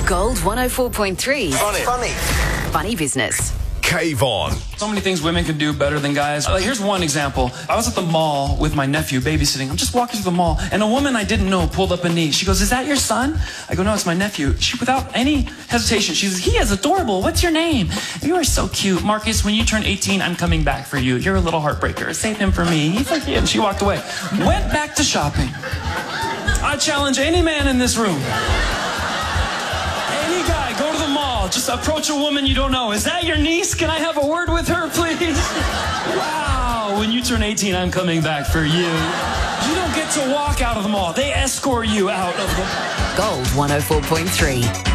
Gold 104.3. Funny business. Kayvon. So many things women can do better than guys. Here's one example. I was at the mall with my nephew babysitting. I'm just walking through the mall, and a woman I didn't know pulled up a knee. She goes, "Is that your son?" I go, "No, it's my nephew." She, without any hesitation, she says, "He is adorable. What's your name?" "You are so cute. Marcus, when you turn 18, I'm coming back for you. You're a little heartbreaker. Save him for me. He's like, yeah." And she walked away. Went back to shopping. I challenge any man in this room. Any guy, go to the mall, just approach a woman you don't know. "Is that your niece? Can I have a word with her, please?" Wow, when you turn 18, I'm coming back for you. You don't get to walk out of the mall. They escort you out of the... Gold 104.3.